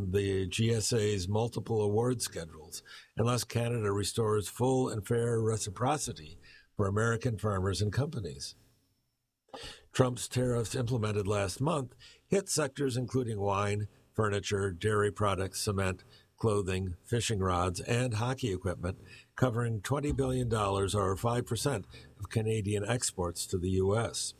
the GSA's multiple award schedules unless Canada restores full and fair reciprocity for American farmers and companies. Trump's tariffs implemented last month hit sectors including wine, furniture, dairy products, cement, clothing, fishing rods, and hockey equipment, covering $20 billion or 5% of Canadian exports to the U.S.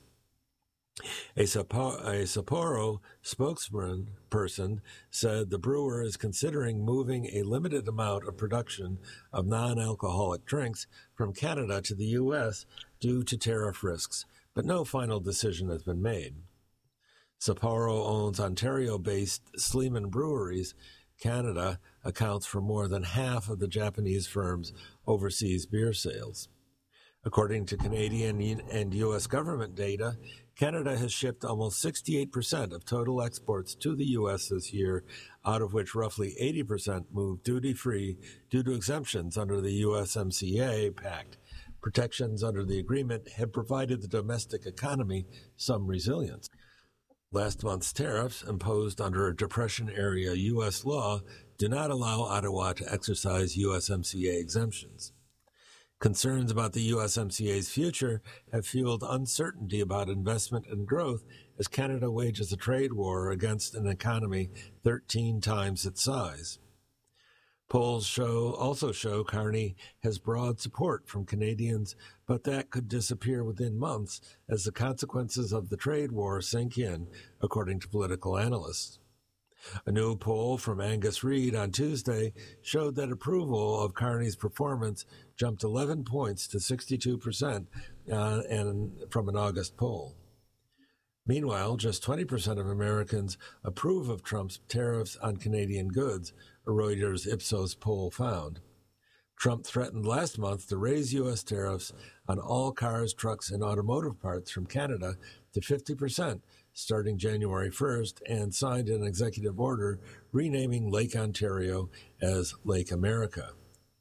A Sapporo spokesperson said the brewer is considering moving a limited amount of production of non-alcoholic drinks from Canada to the U.S. due to tariff risks, but no final decision has been made. Sapporo owns Ontario-based Sleeman Breweries. Canada accounts for more than half of the Japanese firm's overseas beer sales. According to Canadian and U.S. government data, Canada has shipped almost 68% of total exports to the U.S. this year, out of which roughly 80% moved duty-free due to exemptions under the USMCA Pact. Protections under the agreement have provided the domestic economy some resilience. Last month's tariffs, imposed under Depression-era U.S. law, do not allow Ottawa to exercise USMCA exemptions. Concerns about the USMCA's future have fueled uncertainty about investment and growth as Canada wages a trade war against an economy 13 times its size. Polls also show Carney has broad support from Canadians, but that could disappear within months as the consequences of the trade war sink in, according to political analysts. A new poll from Angus Reid on Tuesday showed that approval of Carney's performance jumped 11 points to 62% and from an August poll. Meanwhile, just 20% of Americans approve of Trump's tariffs on Canadian goods, a Reuters Ipsos poll found. Trump threatened last month to raise U.S. tariffs on all cars, trucks, and automotive parts from Canada to 50%, starting January 1st, and signed an executive order renaming Lake Ontario as Lake America.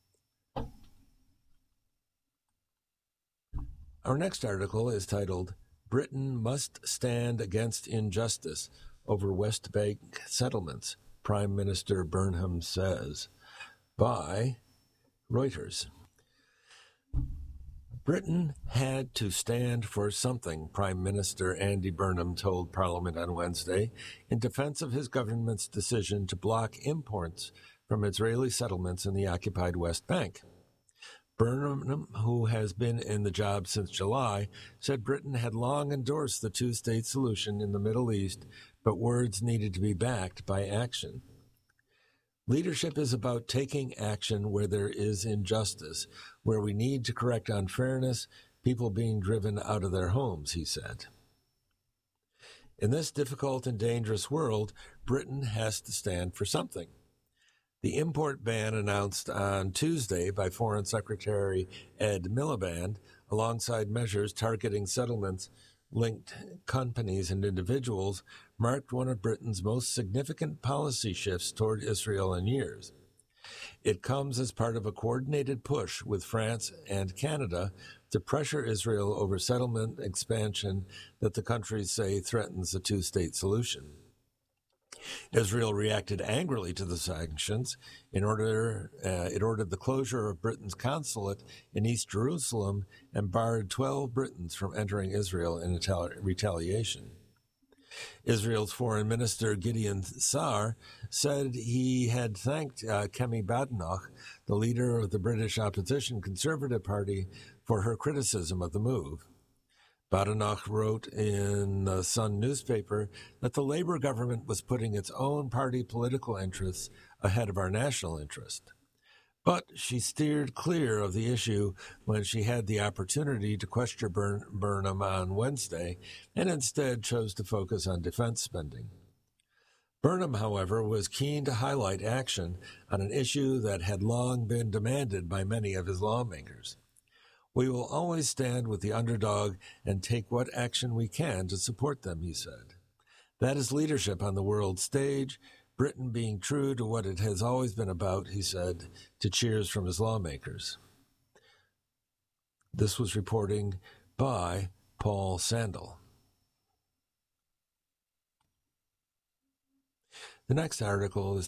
Our next article is titled, Britain Must Stand Against Injustice Over West Bank Settlements, Prime Minister Burnham Says, by Reuters. Britain had to stand for something, Prime Minister Andy Burnham told Parliament on Wednesday, in defense of his government's decision to block imports from Israeli settlements in the occupied West Bank. Burnham, who has been in the job since July, said Britain had long endorsed the two-state solution in the Middle East, but words needed to be backed by action. Leadership is about taking action where there is injustice, where we need to correct unfairness, people being driven out of their homes, he said. In this difficult and dangerous world, Britain has to stand for something. The import ban announced on Tuesday by Foreign Secretary Ed Miliband, alongside measures targeting settlements-linked companies and individuals, marked one of Britain's most significant policy shifts toward Israel in years. It comes as part of a coordinated push with France and Canada to pressure Israel over settlement expansion that the countries say threatens the two-state solution. Israel reacted angrily to the sanctions. It ordered the closure of Britain's consulate in East Jerusalem and barred 12 Britons from entering Israel in retaliation. Israel's Foreign Minister Gideon Saar said he had thanked Kemi Badenoch, the leader of the British opposition Conservative Party, for her criticism of the move. Badenoch wrote in the Sun newspaper that the Labour government was putting its own party political interests ahead of our national interest. But she steered clear of the issue when she had the opportunity to question Burnham on Wednesday and instead chose to focus on defense spending. Burnham, however, was keen to highlight action on an issue that had long been demanded by many of his lawmakers. We will always stand with the underdog and take what action we can to support them, he said. That is leadership on the world stage, Britain being true to what it has always been about, he said, to cheers from his lawmakers. This was reporting by Paul Sandel. The next article is